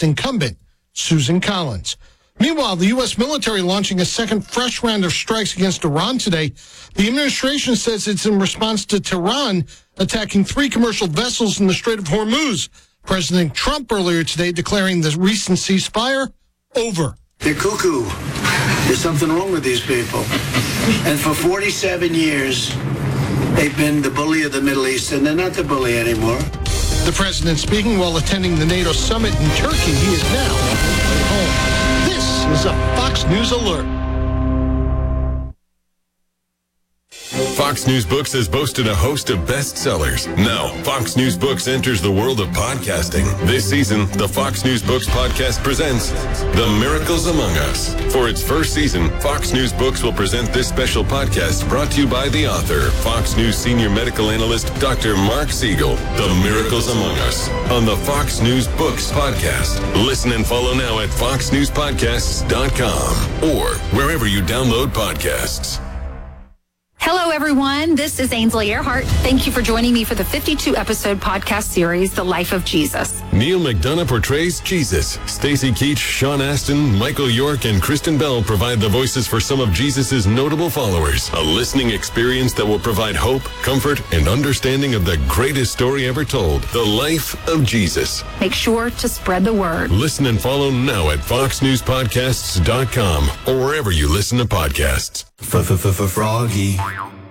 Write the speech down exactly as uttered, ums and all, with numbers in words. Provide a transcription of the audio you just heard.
against incumbent Susan Collins. Meanwhile, the U S military launching a second fresh round of strikes against Iran today. The administration says it's in response to Tehran attacking three commercial vessels in the Strait of Hormuz. President Trump earlier today declaring the recent ceasefire over. They're cuckoo. There's something wrong with these people. And for forty-seven years, they've been the bully of the Middle East, and they're not the bully anymore. The president speaking while attending the NATO summit in Turkey. He is now home. This is a Fox News Alert. Fox News Books has boasted a host of bestsellers. Now, Fox News Books enters the world of podcasting. This season, the Fox News Books podcast presents The Miracles Among Us. For its first season, Fox News Books will present this special podcast brought to you by the author, Fox News senior medical analyst, Doctor Mark Siegel. The Miracles Among Us on the Fox News Books podcast. Listen and follow now at fox news podcasts dot com or wherever you download podcasts. Hello, everyone. This is Ainsley Earhart. Thank you for joining me for the fifty-two episode podcast series, The Life of Jesus. Neil McDonough portrays Jesus. Stacy Keach, Sean Astin, Michael York, and Kristen Bell provide the voices for some of Jesus' notable followers. A listening experience that will provide hope, comfort, and understanding of the greatest story ever told, The Life of Jesus. Make sure to spread the word. Listen and follow now at fox news podcasts dot com or wherever you listen to podcasts. Froggy.